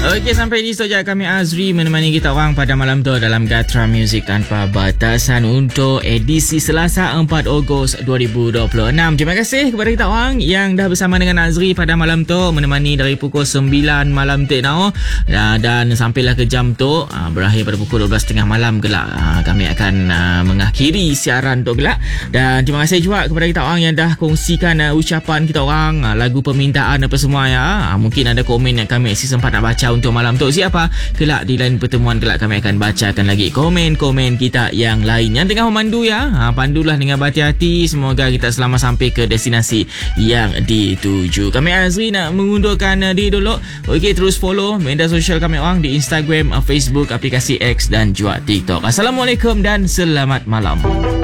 Okey, sampai di stojak kami Azri menemani kita orang pada malam tu dalam Gatra Music Tanpa Batasan untuk edisi Selasa 4 Ogos 2026. Terima kasih kepada kita orang yang dah bersama dengan Azri pada malam tu, menemani dari pukul 9 malam tu dan sampailah ke jam tu berakhir pada pukul 12.30 malam gelak. Kami akan mengakhiri siaran tu gelak. Dan terima kasih juga kepada kita orang yang dah kongsikan ucapan kita orang, lagu permintaan apa semua ya. Mungkin ada komen yang kami sempat nak baca untuk malam tu. Siapa? Kelak di lain pertemuan kelak kami akan bacakan lagi komen-komen kita yang lain. Yang tengah memandu ya, pandulah dengan berhati-hati. Semoga kita selamat sampai ke destinasi yang dituju. Kami Azri nak mengundurkan diri dulu. Okey, terus follow media sosial kami orang di Instagram, Facebook, aplikasi X dan juga TikTok. Assalamualaikum dan selamat malam.